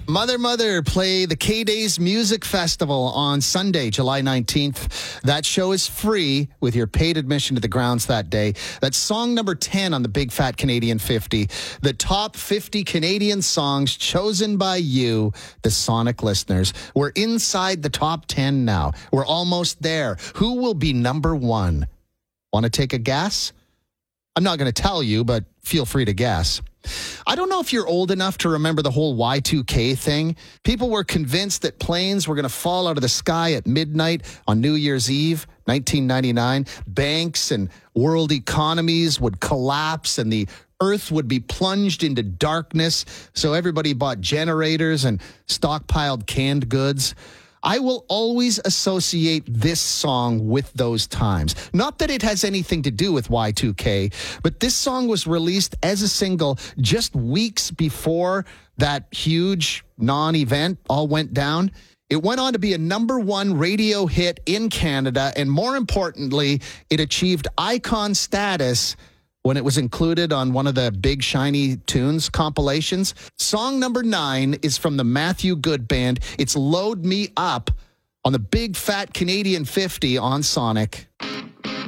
Mother, play the K-Days Music Festival on Sunday, July 19th. That show is free with your paid admission to the grounds that day. That's song number 10 on the Big Fat Canadian 50. The top 50 Canadian songs chosen by you, the Sonic listeners. We're inside the top 10 now. We're almost there. Who will be number one? Want to take a guess? I'm not going to tell you, but feel free to guess. I don't know if you're old enough to remember the whole Y2K thing. People were convinced that planes were going to fall out of the sky at midnight on New Year's Eve, 1999. Banks and world economies would collapse and the Earth would be plunged into darkness. So everybody bought generators and stockpiled canned goods. I will always associate this song with those times. Not that it has anything to do with Y2K, but this song was released as a single just weeks before that huge non-event all went down. It went on to be a number one radio hit in Canada, and more importantly, it achieved icon status when it was included on one of the Big Shiny Tunes compilations. Song number 9 is from the Matthew Good Band. It's Load Me Up on the Big Fat Canadian 50 on Sonic.